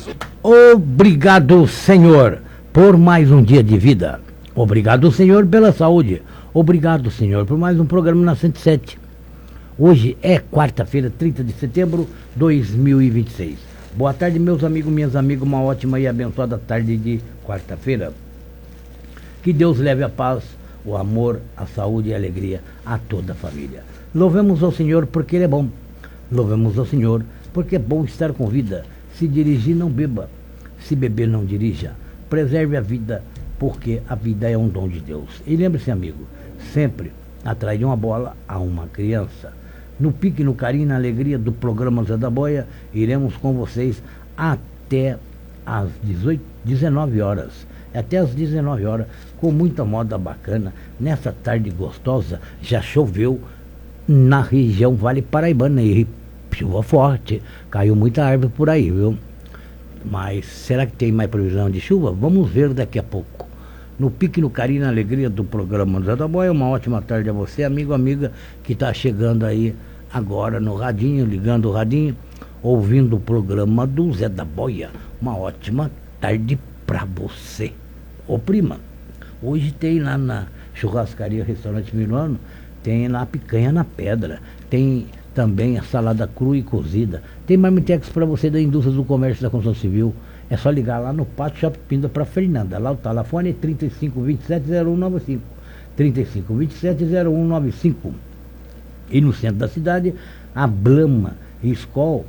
Obrigado, Senhor, por mais um dia de vida. Obrigado, Senhor, pela saúde. Obrigado, Senhor, por mais um programa na 107. Hoje é quarta-feira, 30 de setembro de 2026. Boa tarde, meus amigos, minhas amigas. Uma ótima e abençoada tarde de quarta-feira. Que Deus leve a paz, o amor, a saúde e a alegria a toda a família. Louvemos ao Senhor porque Ele é bom. Louvemos ao Senhor porque é bom estar com vida. Se dirigir, não beba. Se beber, não dirija. Preserve a vida, porque a vida é um dom de Deus. E lembre-se, amigo, sempre atrás de uma bola há uma criança. No pique, no carinho, na alegria do programa Zé da Boia, iremos com vocês até às 19 horas. Até às 19 horas, com muita moda bacana. Nessa tarde gostosa, já choveu na região Vale Paraibana e chuva forte, caiu muita árvore por aí, viu? Mas será que tem mais previsão de chuva? Vamos ver daqui a pouco. No pique, no carinho, na alegria do programa Zé da Boia, uma ótima tarde a você, amigo, amiga, que está chegando aí agora no radinho, ligando o radinho, ouvindo o programa do Zé da Boia. Uma ótima tarde para você. Ô prima, hoje tem lá na churrascaria Restaurante Milano, tem lá picanha na pedra, tem também a salada crua e cozida, tem marmitex para você da indústria do comércio da construção civil. É só ligar lá no Pátio Shopping Pinda para Fernanda. Lá o telefone é 3527-0195. 3527-0195. E no centro da cidade, a Brahma e Skol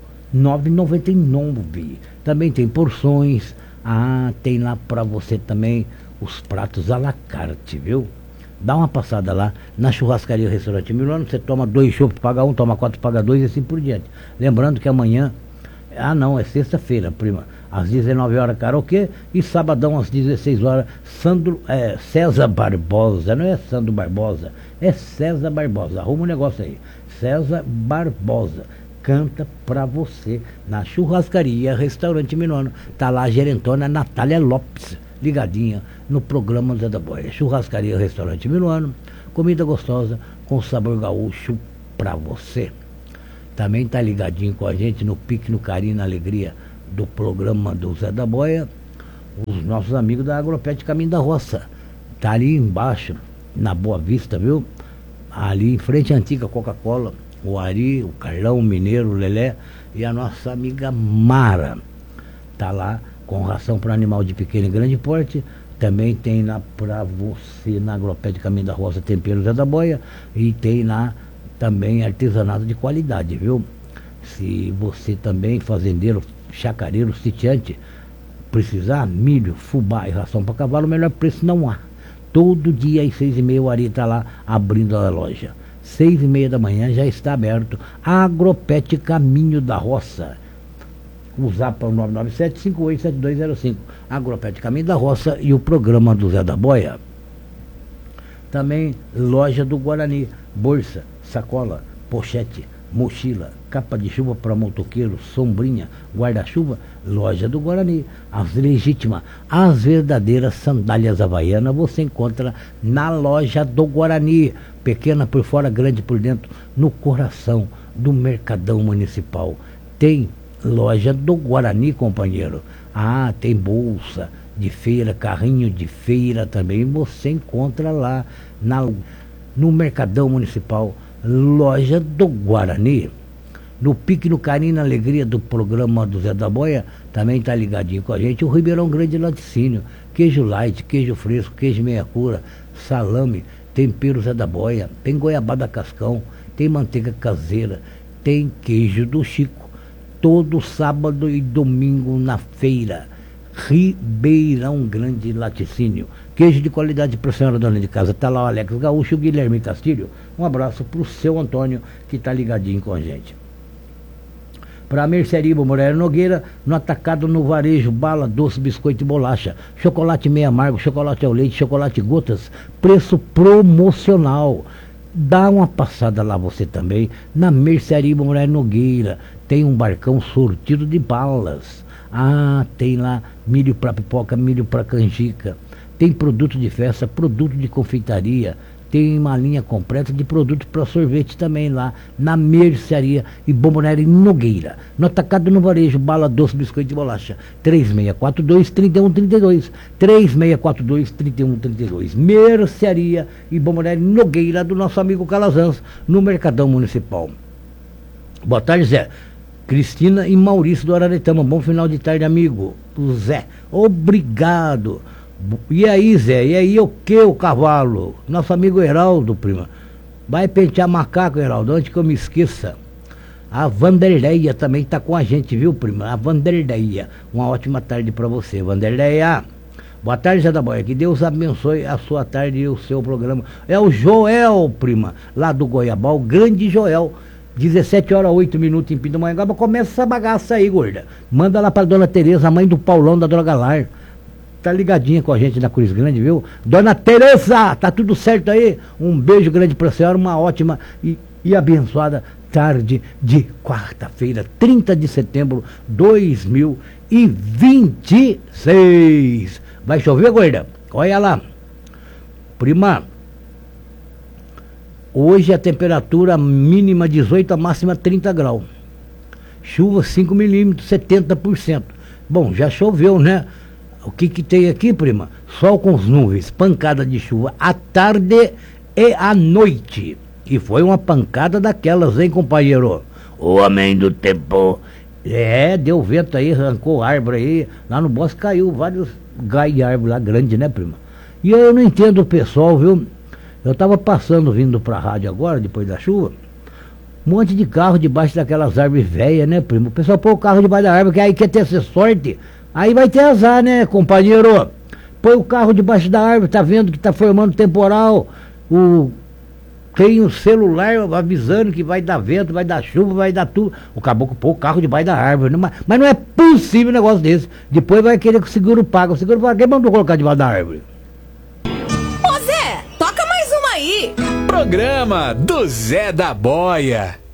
9,99. Também tem porções. Tem lá para você também os pratos à la carte, viu? Dá uma passada lá na churrascaria Restaurante Milano. Você toma 2 chopps, paga 1, toma 4, paga 2 e assim por diante. Lembrando que amanhã, é sexta-feira, prima, às 19 horas karaokê e sabadão às 16 horas César Barbosa. Não é Sandro Barbosa, é César Barbosa. Arruma um negócio aí. César Barbosa canta pra você na churrascaria Restaurante Milano. Tá lá a gerentona Natália Lopes, ligadinha no programa Zé da Boia. Churrascaria Restaurante Milano, comida gostosa com sabor gaúcho pra você. Também tá ligadinho com a gente no pique, no carinho, na alegria do programa do Zé da Boia, os nossos amigos da Agropet Caminho da Roça. Tá ali embaixo, na Boa Vista, viu? Ali em frente à antiga Coca-Cola, o Ari, o Carlão, o Mineiro, o Lelé e a nossa amiga Mara. Tá lá com ração para animal de pequeno e grande porte. Também tem lá para você na Agropet Caminho da Roça Tempero Zé da Boia. E tem lá também artesanato de qualidade, viu? Se você também, fazendeiro, chacareiro, sitiante, precisar, milho, fubá e ração para cavalo, o melhor preço não há. Todo dia às 6h30 o Ari está lá abrindo a loja. 6h30 da manhã já está aberto. Agropet Caminho da Roça. O zap é o 997-587205. Agropet Caminho da Roça e o programa do Zé da Boia. Também loja do Guarani. Bolsa, sacola, pochete, mochila, capa de chuva para motoqueiro, sombrinha, guarda-chuva, loja do Guarani. As legítimas, as verdadeiras sandálias havaianas você encontra na loja do Guarani. Pequena por fora, grande por dentro, no coração do Mercadão Municipal. Tem loja do Guarani, companheiro. Tem bolsa de feira, carrinho de feira também. Você encontra lá no Mercadão Municipal, loja do Guarani. No pique, no carinho, na alegria do programa do Zé da Boia, também está ligadinho com a gente o Ribeirão Grande Laticínio. Queijo light, queijo fresco, queijo meia cura, salame, tempero Zé da Boia, tem goiabada cascão, tem manteiga caseira, tem queijo do Chico. Todo sábado e domingo na feira. Ribeirão Grande Laticínio. Queijo de qualidade para a senhora dona de casa. Está lá o Alex Gaúcho e o Guilherme Castilho. Um abraço para o seu Antônio, que está ligadinho com a gente. Para a Mercearia Moreira Nogueira, no atacado, no varejo, bala, doce, biscoito e bolacha. Chocolate meio amargo, chocolate ao leite, chocolate gotas. Preço promocional. Dá uma passada lá você também, na Mercearia Moreira Nogueira. Tem um barcão sortido de balas. Tem lá milho para pipoca, milho para canjica. Tem produto de festa, produto de confeitaria. tem uma linha completa de produtos para sorvete também lá na Mercearia e Bombonera Nogueira. No atacado no varejo, bala, doce, biscoito de bolacha. 3642-3132. 3642-3132. Mercearia e Bombonera Nogueira, do nosso amigo Calazans, no Mercadão Municipal. Boa tarde, Zé. Cristina e Maurício do Araretama. Bom final de tarde, amigo. O Zé. Obrigado. E aí, Zé? E aí, o que, o cavalo? Nosso amigo Heraldo, prima. Vai pentear macaco, Heraldo, antes que eu me esqueça. A Vanderleia também tá com a gente, viu, prima? A Vanderleia. Uma ótima tarde pra você, Vanderleia. Boa tarde, Zé da Boia. Que Deus abençoe a sua tarde e o seu programa. É o Joel, prima, lá do Goiabal, o grande Joel. 17h08 em Pindamonhangaba. Começa essa bagaça aí, gorda. Manda lá pra Dona Tereza, a mãe do Paulão da Droga Lar. Tá ligadinha com a gente na Cruz Grande, viu? Dona Tereza, tá tudo certo aí? Um beijo grande pra senhora, uma ótima e abençoada tarde de quarta-feira, 30 de setembro de 2026. Vai chover, gorda? Olha lá. Prima, hoje a temperatura mínima 18, a máxima 30 graus. Chuva 5 milímetros, 70%. Bom, já choveu, né? O que tem aqui, prima? Sol com as nuvens, pancada de chuva à tarde e à noite. E foi uma pancada daquelas, hein, companheiro? O homem do tempo. É, deu vento aí, arrancou árvore aí. Lá no bosque caiu vários galhos de árvore lá, grande, né, prima? E eu não entendo o pessoal, viu? Eu tava passando, vindo pra rádio agora, depois da chuva. Um monte de carro debaixo daquelas árvores velhas, né, primo? O pessoal põe o carro debaixo da árvore, que aí quer ter essa sorte. Aí vai ter azar, né, companheiro? Põe o carro debaixo da árvore, tá vendo que tá formando temporal. Tem o celular avisando que vai dar vento, vai dar chuva, vai dar tudo. O caboclo põe o carro debaixo da árvore. Mas não é possível um negócio desse. Depois vai querer que o seguro pague. O seguro paga. Quem mandou colocar debaixo da árvore? Ô Zé, toca mais uma aí. Programa do Zé da Boia.